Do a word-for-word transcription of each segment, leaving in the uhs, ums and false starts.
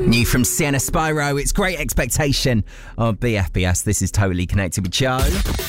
New from Sienna Spyro, it's Great Expectation on B F B S. This is Totally Connected with Joe.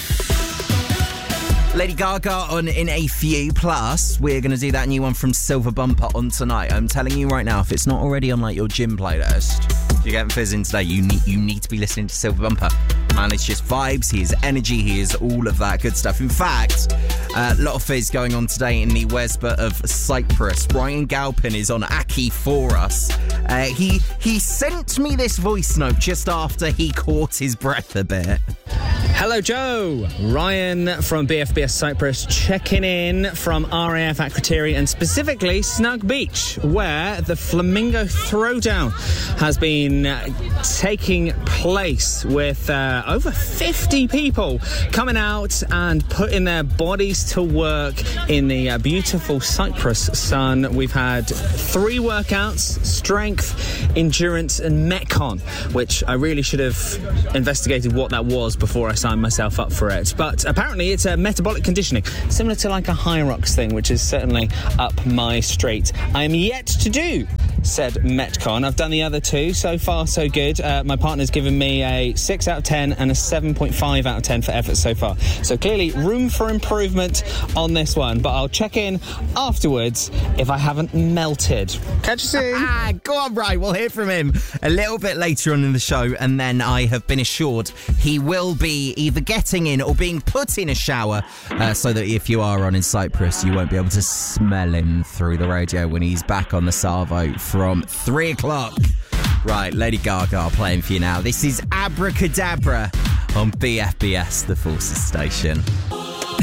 Lady Gaga on In A Few. Plus, we're going to do that new one from Silver Bumper on tonight. I'm telling you right now, if it's not already on like your gym playlist, if you're getting fizzing today, you need you need to be listening to Silver Bumper. Man, it's just vibes, he is energy, he is all of that good stuff. In fact, a uh, lot of fizz going on today in the Wesba of Cyprus. Brian Galpin is on Aki for us. Uh, he, he sent me this voice note just after he caught his breath a bit. Hello, Joe. Ryan from B F B S Cyprus checking in from R A F Akrotiri and specifically Snug Beach, where the Flamingo Throwdown has been uh, taking place with uh, over fifty people coming out and putting their bodies to work in the uh, beautiful Cyprus sun. We've had three workouts: strength, endurance and Metcon, which I really should have investigated what that was before I signed myself up for it. But apparently it's a metabolic conditioning, similar to like a High Rocks thing, which is certainly up my street. I am yet to do said Metcon. I've done the other two. So far, so good. Uh, my partner's given me a six out of ten and a seven point five out of ten for effort so far. So clearly room for improvement on this one. But I'll check in afterwards if I haven't melted. Catch you soon. Ah, go on, Brian. We'll hear from him a little bit later on in the show. And then I have been assured he will be either getting in or being put in a shower uh, so that if you are on in Cyprus, you won't be able to smell him through the radio when he's back on the Savo from three o'clock. Right, Lady Gaga playing for you now. This is Abracadabra on B F B S, the Forces Station.